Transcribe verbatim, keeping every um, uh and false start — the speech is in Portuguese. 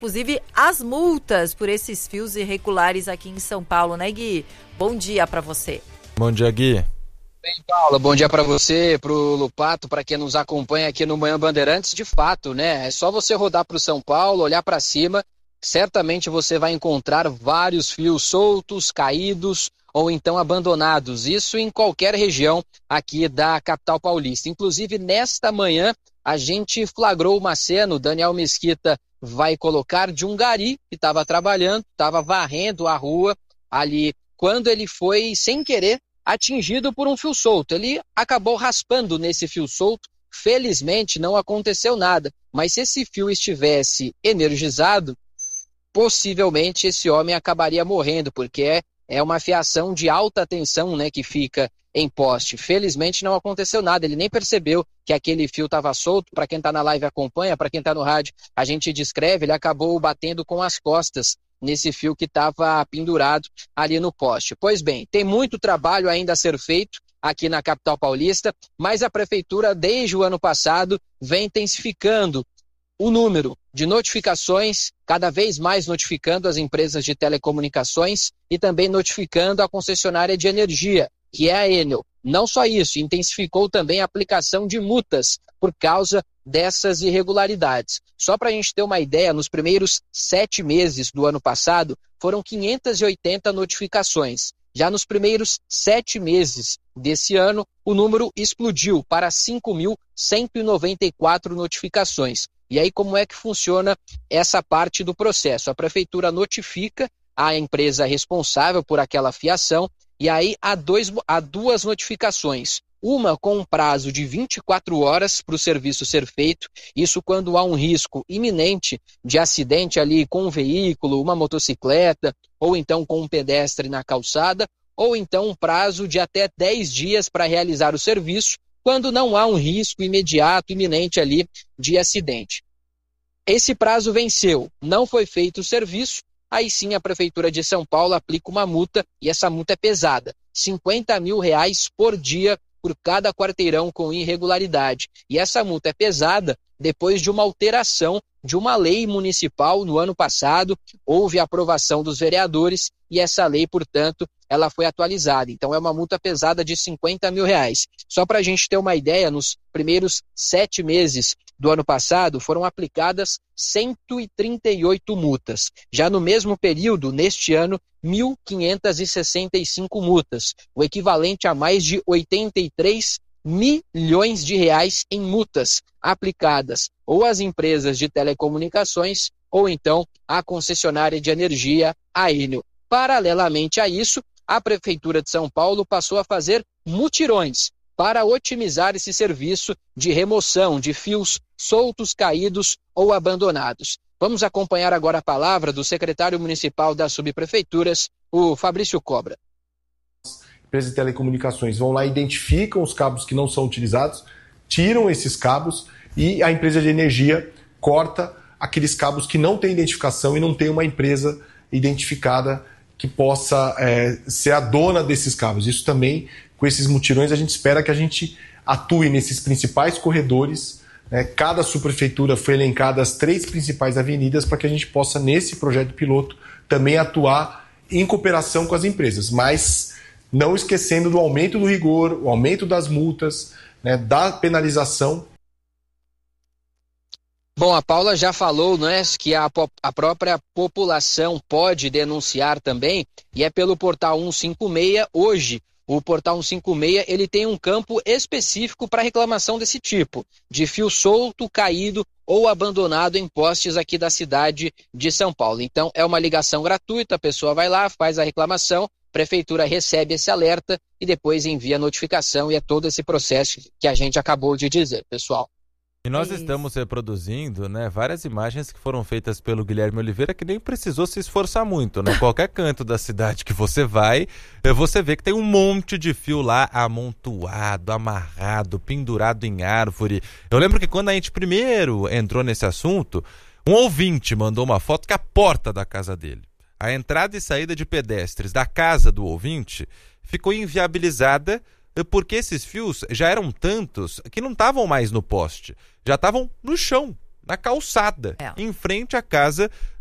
inclusive as multas por esses fios irregulares aqui em São Paulo, né, Gui? Bom dia para você. Bom dia, Gui. Bem, Paula, bom dia para você, para o Lupato, para quem nos acompanha aqui no Manhã Bandeirantes. De fato, né? É só você rodar para o São Paulo, olhar para cima, certamente você vai encontrar vários fios soltos, caídos ou então abandonados. Isso em qualquer região aqui da capital paulista. Inclusive, nesta manhã, a gente flagrou uma cena, o Daniel Mesquita vai colocar, de um gari que estava trabalhando, estava varrendo a rua ali, quando ele foi, sem querer, atingido por um fio solto. Ele acabou raspando nesse fio solto, felizmente não aconteceu nada, mas se esse fio estivesse energizado, possivelmente esse homem acabaria morrendo, porque é, é uma fiação de alta tensão, né, que fica em poste. Felizmente não aconteceu nada, ele nem percebeu que aquele fio estava solto. Para quem está na live acompanha, para quem está no rádio a gente descreve, ele acabou batendo com as costas nesse fio que estava pendurado ali no poste. Pois bem, tem muito trabalho ainda a ser feito aqui na capital paulista, mas a prefeitura, desde o ano passado, vem intensificando o número de notificações, cada vez mais notificando as empresas de telecomunicações e também notificando a concessionária de energia, que é a Enel. Não só isso, intensificou também a aplicação de multas por causa dessas irregularidades. Só para a gente ter uma ideia, nos primeiros sete meses do ano passado, foram quinhentas e oitenta notificações. Já nos primeiros sete meses desse ano, o número explodiu para cinco mil cento e noventa e quatro notificações. E aí, como é que funciona essa parte do processo? A prefeitura notifica a empresa responsável por aquela fiação, e aí há, dois, há duas notificações. Uma com um prazo de vinte e quatro horas para o serviço ser feito, isso quando há um risco iminente de acidente ali com um veículo, uma motocicleta, ou então com um pedestre na calçada, ou então um prazo de até dez dias para realizar o serviço, quando não há um risco imediato, iminente ali de acidente. Esse prazo venceu, não foi feito o serviço, aí sim a Prefeitura de São Paulo aplica uma multa, e essa multa é pesada, cinquenta mil reais por dia por cada quarteirão com irregularidade. E essa multa é pesada depois de uma alteração de uma lei municipal no ano passado, houve a aprovação dos vereadores e essa lei, portanto, ela foi atualizada. Então é uma multa pesada de cinquenta mil reais. Só para a gente ter uma ideia, nos primeiros sete meses do ano passado foram aplicadas cento e trinta e oito multas. Já no mesmo período, neste ano, mil quinhentas e sessenta e cinco multas, o equivalente a mais de oitenta e três milhões de reais em multas aplicadas ou às empresas de telecomunicações ou então à concessionária de energia, a Enel. Paralelamente a isso, a Prefeitura de São Paulo passou a fazer mutirões para otimizar esse serviço de remoção de fios soltos, caídos ou abandonados. Vamos acompanhar agora a palavra do secretário municipal das subprefeituras, o Fabrício Cobra. Empresas de telecomunicações vão lá, identificam os cabos que não são utilizados, tiram esses cabos e a empresa de energia corta aqueles cabos que não têm identificação e não tem uma empresa identificada que possa é, ser a dona desses cabos. Isso também, com esses mutirões, a gente espera que a gente atue nesses principais corredores. Né? Cada subprefeitura foi elencada as três principais avenidas para que a gente possa, nesse projeto piloto, também atuar em cooperação com as empresas, mas não esquecendo do aumento do rigor, o aumento das multas, né, da penalização. Bom, a Paula já falou, né, que a, a própria população pode denunciar também, e é pelo portal cento e cinquenta e seis. Hoje, o portal cento e cinquenta e seis ele tem um campo específico para reclamação desse tipo, de fio solto, caído ou abandonado em postes aqui da cidade de São Paulo. Então, é uma ligação gratuita, a pessoa vai lá, faz a reclamação, a prefeitura recebe esse alerta e depois envia a notificação, e é todo esse processo que a gente acabou de dizer, pessoal. E nós estamos reproduzindo, né, várias imagens que foram feitas pelo Guilherme Oliveira, que nem precisou se esforçar muito, né? Qualquer canto da cidade que você vai, você vê que tem um monte de fio lá amontoado, amarrado, pendurado em árvore. Eu lembro que quando a gente primeiro entrou nesse assunto, um ouvinte mandou uma foto que é a porta da casa dele. A entrada e saída de pedestres da casa do ouvinte ficou inviabilizada porque esses fios já eram tantos que não estavam mais no poste, já estavam no chão. na calçada, é. em frente à casa